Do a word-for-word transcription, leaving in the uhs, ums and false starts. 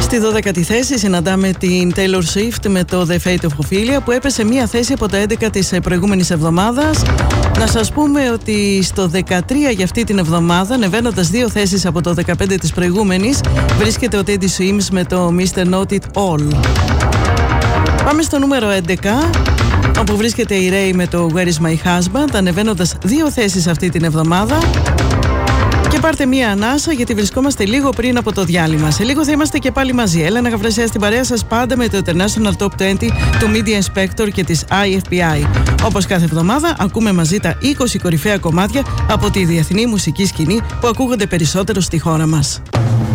Στη δώδεκατη θέση συναντάμε την Taylor Swift με το The Fate of Ophelia, που έπεσε μία θέση από τα έντεκα της προηγούμενης εβδομάδας. Να σας πούμε ότι στο δεκατρία για αυτή την εβδομάδα, ανεβαίνοντας δύο θέσεις από το δεκαπέντε της προηγούμενης, βρίσκεται ο Teddy Swims με το μίστερ Not It All. Πάμε στο νούμερο έντεκα, όπου βρίσκεται η Ray με το Where Is My Husband, ανεβαίνοντας δύο θέσεις αυτή την εβδομάδα. Και πάρτε μία ανάσα, γιατί βρισκόμαστε λίγο πριν από το διάλειμμα. Σε λίγο θα είμαστε και πάλι μαζί. Έλενα Γαβρασιά στην παρέα σας, πάντα με το International Top είκοσι του Media Inspector και της άι εφ πι άι. Όπως κάθε εβδομάδα, ακούμε μαζί τα είκοσι κορυφαία κομμάτια από τη διεθνή μουσική σκηνή που ακούγονται περισσότερο στη χώρα μας.